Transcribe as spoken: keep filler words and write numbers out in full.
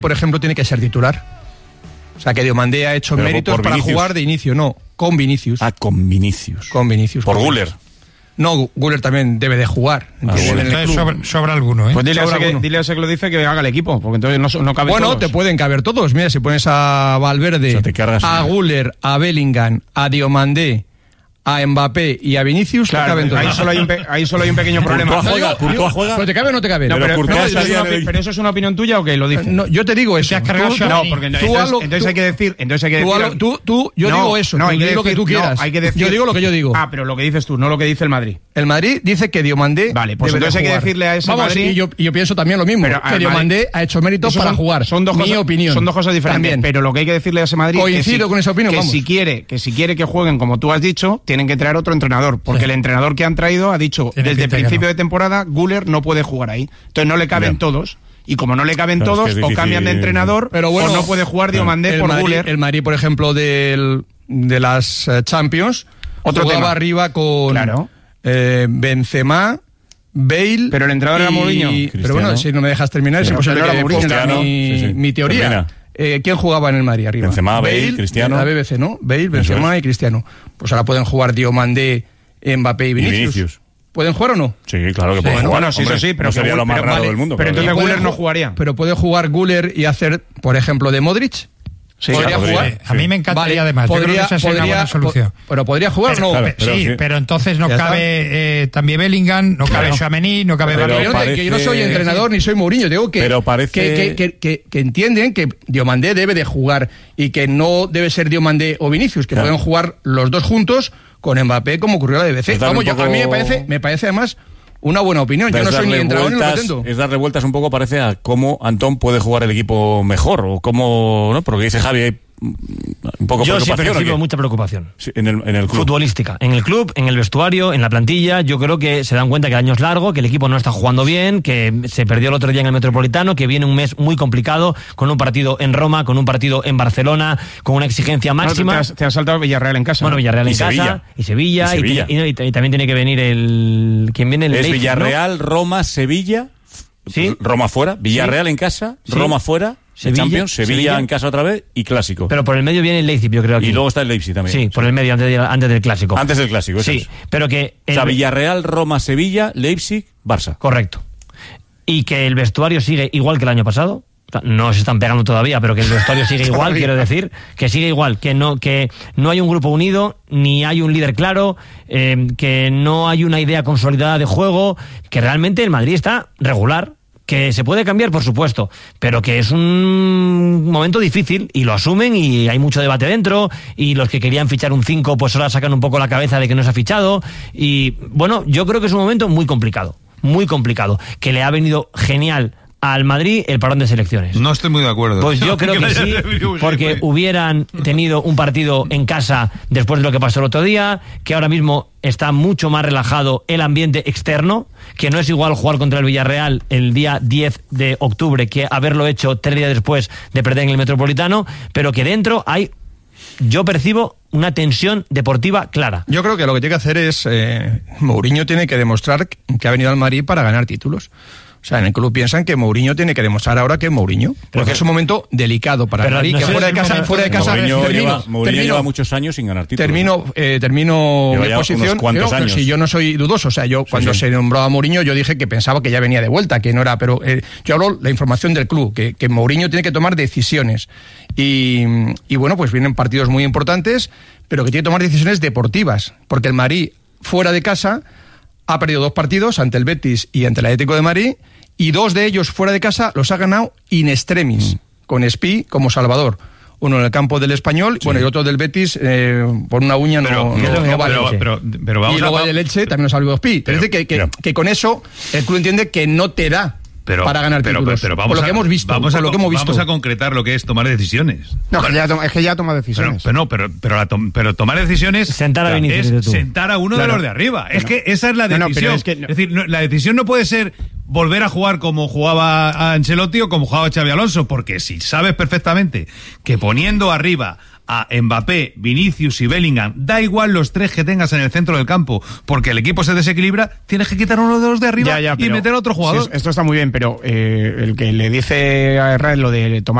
por ejemplo, tiene que ser titular. O sea, que Diomandé ha hecho Pero méritos por para Vinicius. jugar de inicio. No, con Vinicius. Ah, con Vinicius. Con Vinicius. Por con Güler. No, Güler también debe de jugar. Ah, ¿entiendes? bueno. En el Entonces club. sobra, sobra alguno, ¿eh? Pues dile a, ese Sobra que, uno. dile a ese que lo dice que haga el equipo, porque entonces no, no cabe Bueno, todos. te pueden caber todos. Mira, si pones a Valverde, O sea, te cargas a una. Güler, a Bellingham, a Diomandé, a Mbappé y a Vinicius, te Claro, caben todos. ahí solo, hay un pe- ahí solo hay un pequeño problema. Courtois juega, digo- Courtois digo, juega. ¿Pero te cabe o no te cabe? No, Pero pero, Courtois no, está eso es ya una, de- opi- pero eso es una opinión tuya o qué lo dices. No, yo te digo eso. Te has cargado Tú- a No, Tchouaméni. porque tú entonces, hazlo- entonces tú- hay que decir, entonces hay que Tú, decir, hazlo- tú, tú, yo No, digo eso. no, tú hay que di lo que decir- tú no, quieras. hay que decir- Yo digo lo que yo digo. Ah, pero lo que dices tú, no lo que dice el Madrid. El Madrid dice que Diomandé. Vale, pues debe de entonces hay que jugar. decirle a ese Vamos, Madrid- y yo, y yo pienso también lo mismo. Pero, que al Diomandé Madrid- ha hecho méritos Eso para son- jugar. Son dos Mi cosas, opinión. Son dos cosas diferentes. También. Pero lo que hay que decirle a ese Madrid. Coincido que si, con esa opinión, Que vamos. si quiere, que si quiere que jueguen como tú has dicho, tienen que traer otro entrenador. Porque Sí. el entrenador que han traído ha dicho Tiene desde el pinta que principio no. de temporada, Güler no puede jugar ahí. Entonces no le caben Ya. todos. Y como no le caben Claro, es que todos, es o difícil. cambian de entrenador, Pero bueno, o no puede jugar Diomandé el por Madrid, Güler. el Madrid, por ejemplo, del, de las eh, Champions, Otro jugaba tema. arriba con Claro. eh, Benzema, Bale. Pero el entrenador era y- Mourinho. Pero bueno, Cristiano. si no me dejas terminar, es Pero imposible era que Mourinho. ponga Cristiano, mi, sí, sí. mi teoría. Termina. Eh, ¿Quién jugaba en el Madrid arriba? Benzema, Bale, Cristiano. La B B C, ¿no? Bale, Benzema es. y Cristiano. Pues ahora pueden jugar Diomandé, Mbappé y Vinicius. Vinicius. ¿¿Pueden jugar o no? Sí, claro que puede Bueno, jugar. bueno, sí, Hombre, eso sí, pero no que sería Güler- lo más pero raro vale, del mundo. pero claro. entonces ¿Y Güler puede no ju- jugaría. Pero puede jugar Güler y hacer, por ejemplo, de Modric. Sí, ¿Podría podría. jugar? Eh, a mí me encantaría Vale, además. Yo creo que podría- esa sería una podría- buena solución. po- Pero podría jugar, Pero, ¿no? claro, pe- pero sí, sí. pero entonces no Ya está. cabe eh, también Bellingham, no cabe Claro. Tchouaméni, no cabe Pero Que yo, no, Valverde. que yo no soy parece- entrenador ni soy Mourinho, digo que, Pero parece- que, que, que, que- que entienden que Diomandé debe de jugar y que no debe ser Diomandé o Vinicius, que Claro. pueden jugar los dos juntos con Mbappé como ocurrió en la B B C. Es darle Vamos, un yo- poco- a mí me parece, me parece además una buena opinión. Yo Es no soy ni darle entrenador ni lo vueltas- pretendo. Es darle vueltas un poco, parece, a cómo Antón puede jugar el equipo mejor, o cómo, ¿no? Porque dice Javi, hay mm, un poco Yo sí preocupación, ¿o percibo qué? mucha preocupación. Sí, en el, en el club. Futbolística. En el club, en el vestuario, en la plantilla, yo creo que se dan cuenta que el año es largo, que el equipo no está jugando bien, que se perdió el otro día en el Metropolitano, que viene un mes muy complicado, con un partido en Roma, con un partido en Barcelona, con una exigencia No, te, máxima. has, te has saltado Villarreal en casa. Bueno, ¿no? Villarreal Y en Sevilla. casa, y Sevilla, Y y, Sevilla. y- y- y también tiene que venir el... ¿Quién viene? El Es Leipzig, ¿no? Villarreal, Roma, Sevilla. Sí. Roma fuera, Villarreal en casa, Sí. Roma fuera, Sevilla, Champions, Sevilla, Sevilla. en casa otra vez y clásico. Pero por el medio viene el Leipzig, yo creo. Aquí. Y luego está el Leipzig también. Sí, por el medio, antes, de- antes del clásico. Antes del clásico, eso Sí, es. pero que... O sea, el- Villarreal, Roma, Sevilla, Leipzig, Barça. Correcto. Y que el vestuario sigue igual que el año pasado. O sea, no se están pegando todavía, pero que el vestuario sigue igual, Todavía. quiero decir, que sigue igual, que no, que no hay un grupo unido, ni hay un líder claro, eh, que no hay una idea consolidada de juego, que realmente el Madrid está regular, que se puede cambiar, por supuesto, pero que es un momento difícil y lo asumen y hay mucho debate dentro y los que querían fichar un cinco pues ahora sacan un poco la cabeza de que no se ha fichado y bueno, yo creo que es un momento muy complicado, muy complicado, que le ha venido genial al Madrid el parón de selecciones. No estoy muy de acuerdo. Pues yo creo Que que vaya sí, de virus, porque sí, hubieran tenido un partido en casa después de lo que pasó el otro día, que ahora mismo está mucho más relajado el ambiente externo, que no es igual jugar contra el Villarreal el día diez de octubre que haberlo hecho tres días después de perder en el Metropolitano, pero que dentro hay, yo percibo una tensión deportiva clara. Yo creo que lo que tiene que hacer es, eh, Mourinho tiene que demostrar que ha venido al Madrid para ganar títulos. O sea, en el club piensan que Mourinho tiene que demostrar ahora que es Mourinho, porque Pero- es un momento delicado para el pero Madrid, no que sé fuera si de es casa, el fuera de casa, Mourinho, termino, lleva, Mourinho termino, lleva muchos años sin ganar títulos. termino, eh, termino Lleva mi ya posición. unos cuantos Yo, años. Si yo no soy dudoso, o sea, yo cuando sí. se nombró a Mourinho, yo dije que pensaba que ya venía de vuelta, que no era, pero eh, yo hablo la información del club, que, que Mourinho tiene que tomar decisiones. Y, y bueno, pues vienen partidos muy importantes, pero que tiene que tomar decisiones deportivas, porque el Madrid, fuera de casa, ha perdido dos partidos ante el Betis y ante el Atlético de Madrid, y dos de ellos fuera de casa los ha ganado in extremis, Mm. con Espí como salvador. Uno en el campo del Español, bueno, y el otro del Betis, eh, por una uña no, Pero, no, pero, no vale. pero, pero, pero vamos Y luego a... el de Leche también nos salvó Espí. Pero- Es decir, que, que, mira. que con eso el club entiende que no te da Pero, para ganar pero, títulos. pero, pero vamos por lo a, que hemos visto. Vamos, a, por lo que hemos visto. vamos a concretar lo que es tomar decisiones. No, que ya toma- es que ya toma Pero, decisiones. pero no, pero, pero, la tom- pero tomar decisiones Sentar a claro, Vinicius, es dices tú. sentar a uno Claro. de los de arriba. Es No. que esa es la No, no, pero decisión. es que no. es decir, no, la decisión no puede ser volver a jugar como jugaba Ancelotti o como jugaba Xabi Alonso, porque si sabes perfectamente que poniendo arriba a Mbappé, Vinicius y Bellingham, da igual los tres que tengas en el centro del campo, porque el equipo se desequilibra, tienes que quitar uno de los de arriba Ya, ya, y pero- meter a otro jugador. Sí, esto está muy bien, pero eh, el que le dice a Herrera lo de tomar